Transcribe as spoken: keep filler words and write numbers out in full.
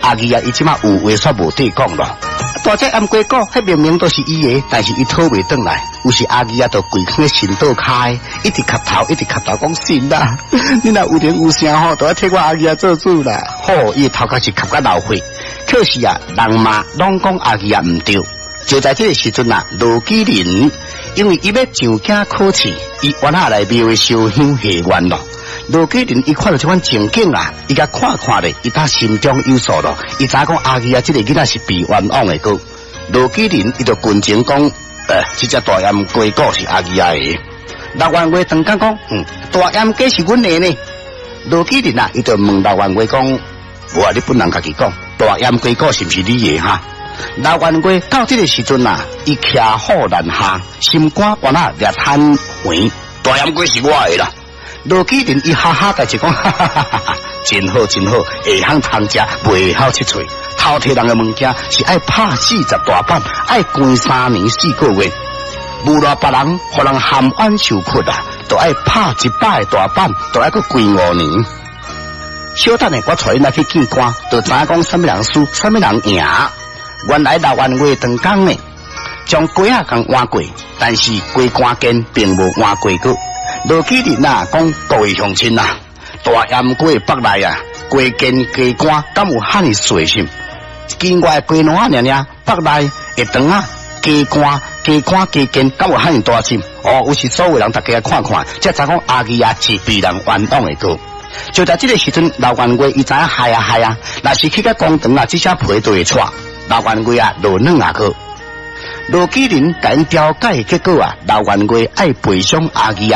阿姨啊，伊即马有话煞无对讲咯。大只閹龟果，迄明明都是伊个，但是伊讨袂转来。有时阿姨啊，就跪喺神道开，一直磕头，一直磕头讲神啦，你若有灵有声吼，都要替我阿姨啊做主啦。好，伊头壳是磕甲老血，可是啊，人嘛拢讲阿姨啊毋对。就在这个时阵啊，罗基林因为伊要上京考试，伊原下来庙的烧香下愿咯。罗基林伊看到这款情景啊，伊甲看看咧，伊他心中有数咯。伊知影讲阿姨啊，这个囡仔是被冤枉的个。罗基林伊就群情讲，呃，这只大閹龟果是阿姨啊的。六万龟当讲讲，嗯，大閹鸡是阮的呢。罗基林啊，伊就问六万龟讲，我啊，你本人家己讲，大閹龟果是不是你的哈？六万龟到这个时阵啊，伊骑虎难下，心肝原下掠贪圆，大閹龟是我的啦。罗基林伊哈哈，但是讲哈哈哈哈哈，真好真好，会晓通食，袂晓七嘴。偷摕人的物件是爱拍四十大板，爱关三年四个月。无论别人互人含冤受屈啊，都爱拍一百个大板，都爱个关五年。小等下我带你来去见官，就知影讲什么人输，什么人赢。原来六万月长工呢，将龟啊共换过，但是龟肝根并无换过个。罗基林啊，讲各位乡亲啊，大閹龟北来啊，龟根鸡肝敢有遐尼细心？境外龟卵啊，娘娘北来会长啊，鸡肝、鸡肝、鸡根敢有遐尼大心？哦，有时所有人大家看看，才知讲阿姨啊是被人冤枉的个。就在这个时阵，老冤龟伊知影害啊害啊，若是去到公堂啊，这些皮都会错。老冤龟啊，落软啊个。罗基林甲因调解结果啊，老冤龟爱赔偿阿姨啊。